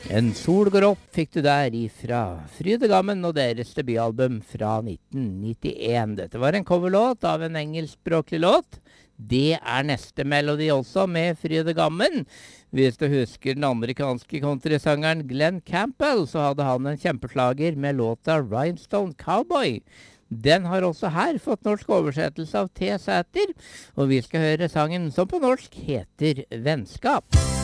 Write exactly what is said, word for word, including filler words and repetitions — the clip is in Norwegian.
En sol går opp fikk du der ifra Frydegammen og deres debutalbum fra nitten nittien. Dette var en coverlåt av en engelskspråklig låt. Det er neste melodi også med Frydegammen. Hvis du husker den amerikanske countrysangeren Glenn Campbell, så hadde han en kjempeslager med låta Rhinestone Cowboy. Den har også her fått norsk oversettelse av T. Sæter, og vi skal høre sangen som på norsk heter Vennskap.